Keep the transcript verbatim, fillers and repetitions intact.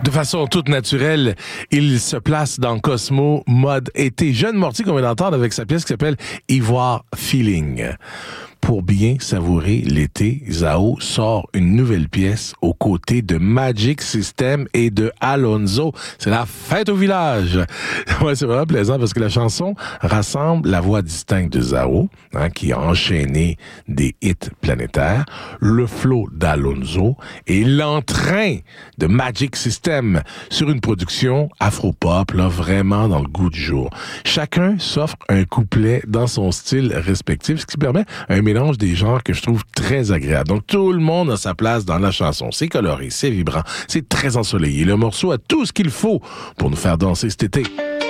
De façon toute naturelle, il se place dans Cosmo mode été. Jeune Morty qu'on vient d'entendre avec sa pièce qui s'appelle Ivoire Feeling. Pour bien savourer l'été, Zao sort une nouvelle pièce aux côtés de Magic System et de Alonzo. C'est la fête au village. Ouais, c'est vraiment plaisant parce que la chanson rassemble la voix distincte de Zao, hein, qui a enchaîné des hits planétaires, le flow d'Alonzo et l'entrain de Magic System sur une production afro-pop, là, vraiment dans le goût du jour. Chacun s'offre un couplet dans son style respectif, ce qui permet un mélange des genres que je trouve très agréable. Donc, tout le monde a sa place dans la chanson. C'est coloré, c'est vibrant, c'est très ensoleillé. Le morceau a tout ce qu'il faut pour nous faire danser cet été.